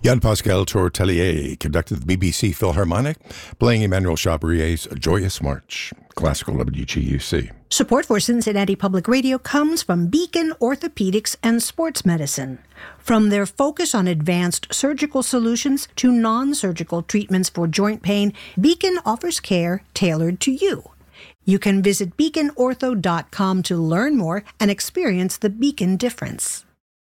Jean-Pascal Tortelier conducted the BBC Philharmonic, playing Emmanuel Chabrier's Joyous March, classical WGUC. Support for Cincinnati Public Radio comes from Beacon Orthopedics and Sports Medicine. From their focus on advanced surgical solutions to non-surgical treatments for joint pain, Beacon offers care tailored to you. You can visit beaconortho.com to learn more and experience the Beacon difference.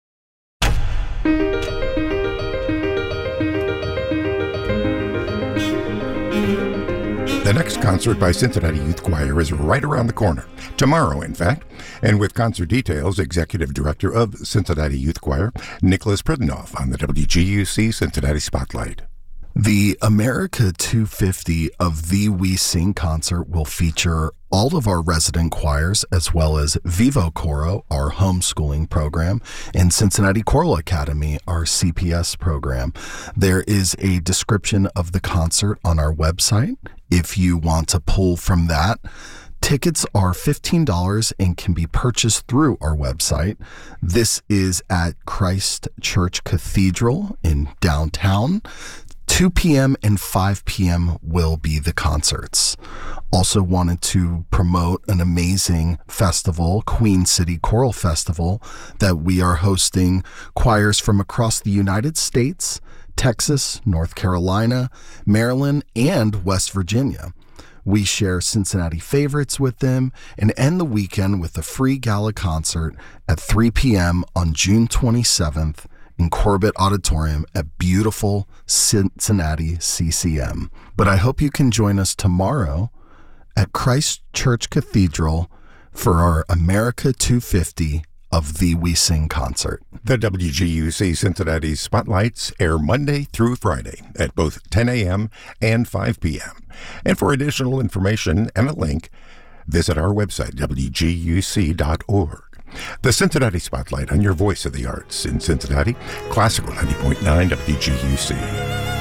The next concert by Cincinnati Youth Choir is right around the corner, tomorrow in fact, and with concert details, Executive Director of Cincinnati Youth Choir, Nicholas Pridenoff, on the WGUC Cincinnati Spotlight. The America 250 of the We Sing concert will feature all of our resident choirs, as well as Vivo Coro, our homeschooling program, and Cincinnati Choral Academy, our CPS program. There is a description of the concert on our website if you want to pull from that. Tickets are $15 and can be purchased through our website. This is at Christ Church Cathedral in downtown. 2 p.m. and 5 p.m. will be the concerts. Also wanted to promote an amazing festival, Queen City Choral Festival, that we are hosting choirs from across the United States, Texas, North Carolina, Maryland, and West Virginia. We share Cincinnati favorites with them and end the weekend with a free gala concert at 3 p.m. on June 27th in Corbett Auditorium at beautiful Cincinnati CCM. But I hope you can join us tomorrow at Christ Church Cathedral for our America 250 of the We Sing concert. The WGUC Cincinnati Spotlights air Monday through Friday at both 10 a.m. and 5 p.m. And for additional information and a link, visit our website, wguc.org. The Cincinnati Spotlight on your voice of the arts in Cincinnati, Classical 90.9 WGUC.